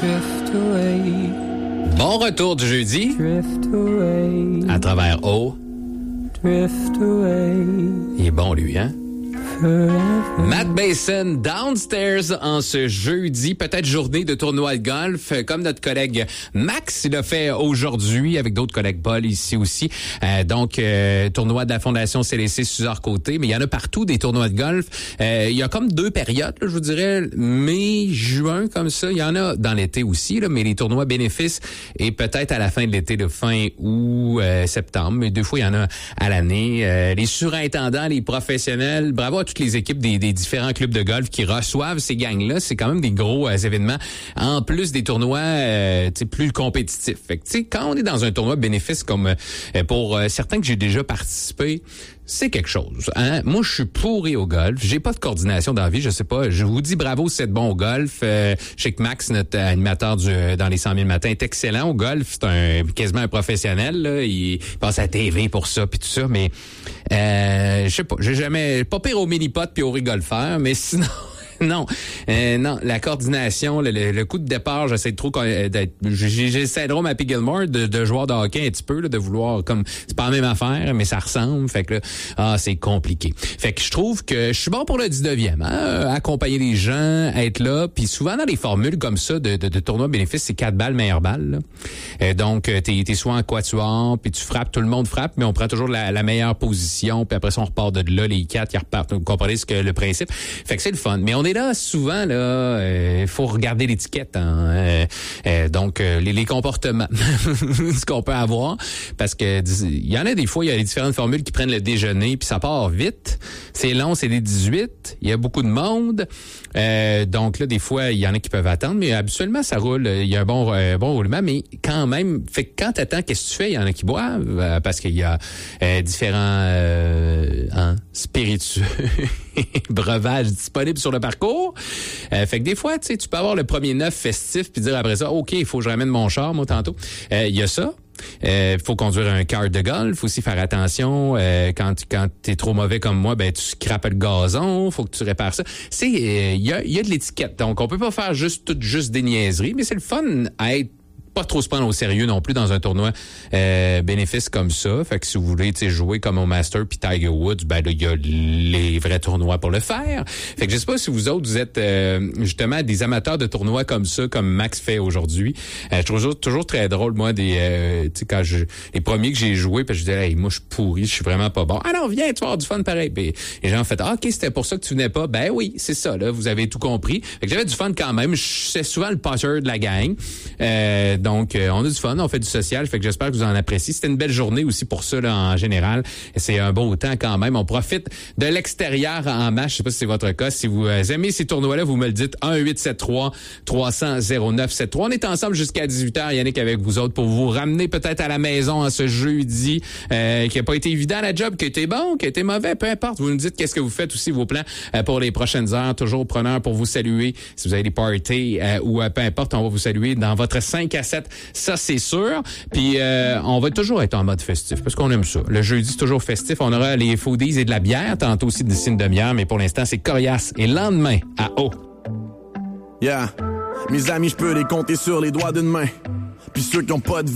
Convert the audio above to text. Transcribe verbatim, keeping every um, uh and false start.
Bon retour du jeudi à travers O. Il est bon, lui, hein? Matt Bason, Downstairs en ce jeudi, peut-être journée de tournoi de golf, comme notre collègue Max il l'a fait aujourd'hui avec d'autres collègues Paul ici aussi. Euh, donc, euh, tournoi de la Fondation C D C Suzor-Côté, mais il y en a partout des tournois de golf. Euh, il y a comme deux périodes, là, je vous dirais, mai, juin, comme ça. Il y en a dans l'été aussi, là, mais les tournois bénéfices et peut-être à la fin de l'été, de fin août, euh, septembre, mais deux fois, il y en a à l'année. Euh, les surintendants, les professionnels, bravo à toutes les équipes des, des différents clubs de golf qui reçoivent ces gangs-là. C'est quand même des gros euh, événements, en plus des tournois euh, plus compétitifs. Fait que, tu sais, quand on est dans un tournoi bénéfice comme euh, pour euh, certains que j'ai déjà participé, c'est quelque chose. Hein? Moi, je suis pourri au golf. J'ai pas de coordination dans la vie, je sais pas. Je vous dis bravo si vous êtes bon au golf. Euh, je sais que Max, notre animateur du, dans les cent mille matins, est excellent au golf. C'est un quasiment un professionnel. Là. Il passe à la T V pour ça puis tout ça. Mais euh, je sais pas. J'ai jamais pas pire au mini-pot puis au rigolfeur, mais sinon. Non, euh, non, la coordination, le, le, le coup de départ, j'essaie de trop d'être, j'essaie de ma P. Gilmore de, de joueur de hockey un petit peu, là, de vouloir comme, c'est pas la même affaire, mais ça ressemble, fait que là, ah, c'est compliqué. Fait que je trouve que je suis bon pour le dix-neuvième, hein, accompagner les gens, être là, puis souvent dans les formules comme ça de, de, de tournoi bénéfice, c'est quatre balles, meilleure balle, là. Euh, donc, t'es, t'es soit en quatuor, puis tu frappes, tout le monde frappe, mais on prend toujours la, la meilleure position, puis après ça, on repart de là, les quatre, ils repartent. Vous comprenez ce que le principe? Fait que c'est le fun. Mais on est là, souvent, là, il euh, faut regarder l'étiquette. Hein, euh, euh, donc, euh, les, les comportements, ce qu'on peut avoir, parce que il y en a des fois, il y a les différentes formules qui prennent le déjeuner, puis ça part vite. C'est long, c'est des dix-huit. Il y a beaucoup de monde. Euh, donc là, des fois, il y en a qui peuvent attendre, mais habituellement, ça roule. Il y a un bon, euh, bon roulement, mais quand même, fait que quand t'attends, qu'est-ce que tu fais? Il y en a qui boivent, euh, parce qu'il y a euh, différents euh, hein, spiritueux breuvages disponibles sur le parcours. Euh, fait que des fois, tu sais, tu peux avoir le premier neuf festif puis dire après ça, OK, il faut que je ramène mon char, moi, tantôt. Il euh, y a ça. Il euh, faut conduire un kart de golf, faut aussi faire attention. Euh, quand quand t'es trop mauvais comme moi, ben tu scrapes le gazon, faut que tu répares ça. C'est il euh, y a il y a de l'étiquette. Donc on peut pas faire juste tout juste des niaiseries, mais c'est le fun à être pas trop se prendre au sérieux non plus dans un tournoi euh, bénéfice comme ça. Fait que si vous voulez jouer comme au Master puis Tiger Woods, ben là, il y a les vrais tournois pour le faire. Fait que je sais pas si vous autres, vous êtes euh, justement des amateurs de tournois comme ça, comme Max fait aujourd'hui. Euh, je trouve toujours, toujours très drôle, moi, des euh, tu sais, quand je les premiers que j'ai joués, puis je disais, hey, moi, je suis pourri, je suis vraiment pas bon. Alors, viens, tu vas avoir du fun pareil. Puis les gens ont fait, ah, OK, c'était pour ça que tu venais pas. Ben oui, c'est ça, là, vous avez tout compris. Fait que j'avais du fun quand même. C'est souvent le passeur de la gang. Euh, Donc, euh, on a du fun, on fait du social, fait que j'espère que vous en appréciez. C'était une belle journée aussi pour ça, là, en général. Et c'est un beau temps quand même. On profite de l'extérieur en masse. Je sais pas si c'est votre cas. Si vous aimez ces tournois-là, vous me le dites. un huit sept trois trois cents zéro neuf sept trois. On est ensemble jusqu'à dix-huit heures, Yannick, avec vous autres, pour vous ramener peut-être à la maison en ce jeudi, euh, qui a pas été évident la job, qui a été bon, qui a été mauvais, peu importe. Vous nous dites qu'est-ce que vous faites aussi, vos plans euh, pour les prochaines heures. Toujours preneur pour vous saluer. Si vous avez des parties euh, ou euh, peu importe, on va vous saluer dans votre cinq à sept. Ça, c'est sûr. Puis, euh, on va toujours être en mode festif parce qu'on aime ça. Le jeudi, c'est toujours festif. On aura les foodies et de la bière. Tantôt aussi d'ici une demi-heure. Mais pour l'instant, c'est Coriace et Lendemain à eau. Yeah. Mes amis, je peux les compter sur les doigts d'une main. Puis ceux qui ont pas de